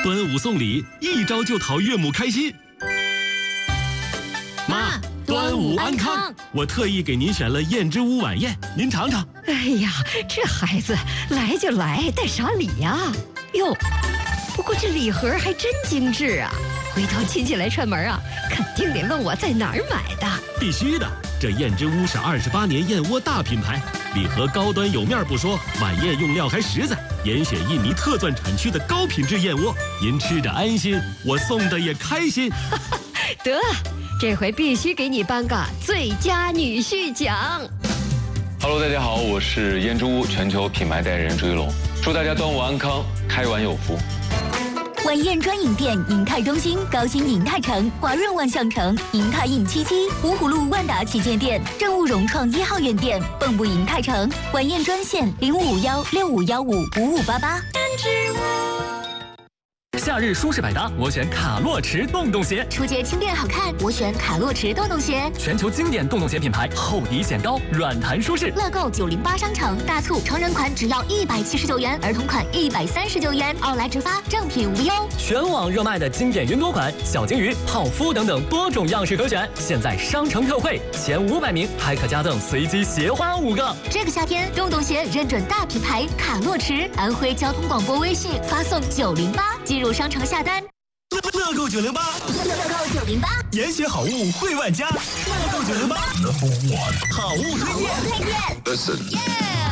端午送礼，一招就讨岳母开心。妈，端午安康！我特意给您选了燕之屋晚宴，您尝尝。 哎呀，这孩子来就来，带啥礼呀？哟，不过这礼盒还真精致啊！回头亲戚来串门啊，肯定得问我在哪儿买的。 必须的，这燕之屋是28年燕窝大品牌，礼盒高端有面不说，晚宴用料还实在，严选印尼特钻产区的高品质燕窝，您吃着安心，我送的也开心。 得，这回必须给你颁个最佳女婿奖。 Hello， 大家好，我是燕之屋全球品牌代言人朱一龙，祝大家端午安康，开碗有福。 晚宴专营店：银泰中心、高新银泰城、华润万象城、银泰印77、芜湖路万达旗舰店、正务融创1号院店、蚌埠银泰城。晚宴专线0551655588。 夏日舒适百搭，我选卡洛驰洞洞鞋； 初阶轻便好看，我选卡洛驰洞洞鞋。 全球经典洞洞鞋品牌，厚底显高，软弹舒适。 乐购908商城大促，成人款只要179元，儿童款139元，奥莱直发，正品无忧。 全网热卖的经典云朵款、小金鱼、泡芙等等多种样式可选，现在商城特惠，前500名还可加赠随机鞋花5个。 这个夏天，洞洞鞋认准大品牌卡洛驰，安徽交通广播微信发送908，进入商城下单。 乐购908， 乐购908， 严选好物惠万家。乐购908，好物推荐。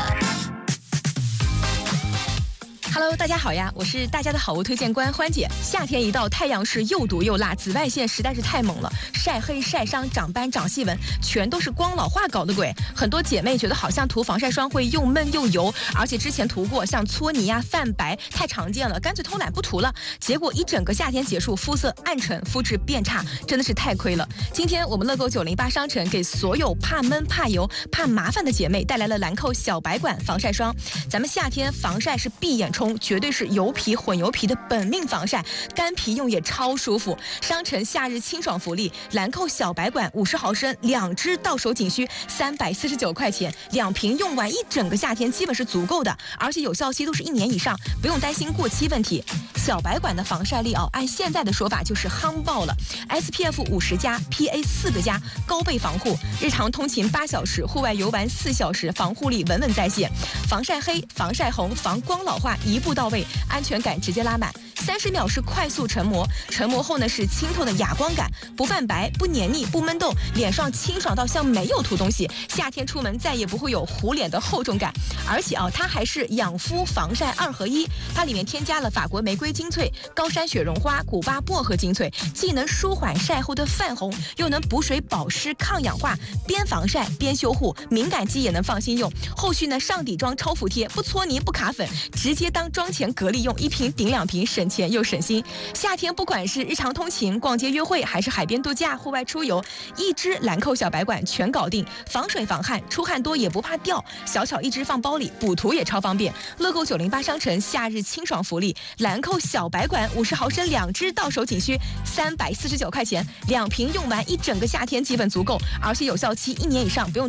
Hello， 大家好呀，我是大家的好物推荐官欢姐。夏天一到，太阳是又毒又辣，紫外线实在是太猛了，晒黑、晒伤、长斑、长细纹，全都是光老化搞的鬼。很多姐妹觉得好像涂防晒霜会又闷又油，而且之前涂过像搓泥呀、泛白太常见了，干脆偷懒不涂了。结果一整个夏天结束，肤色暗沉，肤质变差，真的是太亏了。今天我们乐购908商城给所有怕闷、怕油、怕麻烦的姐妹带来了兰蔻小白管防晒霜。咱们夏天防晒是闭眼冲，绝对是油皮混油皮的本命防晒，干皮用也超舒服。商城夏日清爽福利，兰蔻小白管50毫升2支到手仅需349块钱，2瓶用完一整个夏天基本是足够的，而且有效期都是1年以上，不用担心过期问题。小白管的防晒力按现在的说法就是夯爆了 ，SPF 50+，PA 4个+，高倍防护，日常通勤8小时，户外游玩4小时，防护力稳稳在线，防晒黑、防晒红、防光老化一步到位，安全感直接拉满。30秒是快速成膜，成膜后呢是清透的哑光感，不泛白、不黏腻、不闷痘，脸上清爽到像没有涂东西。夏天出门再也不会有糊脸的厚重感。而且它还是养肤防晒2合1，它里面添加了法国玫瑰精粹、高山雪绒花、古巴薄荷精粹，既能舒缓晒后的泛红，又能补水保湿抗氧化，边防晒边修护，敏感肌也能放心用。后续呢上底妆超服帖，不搓泥不卡粉，直接当妆前隔离用，1瓶顶2瓶，省钱又省心。夏天不管是日常通勤、逛街约会，还是海边度假、户外出游，一支兰蔻小白管全搞定，防水防汗，出汗多也不怕掉，小巧一支放包里，补涂也超方便。乐购908商城夏日清爽福利，兰蔻小白管50毫升2支到手仅需349块钱，2瓶用完一整个夏天基本足够，而且有效期1年以上，不用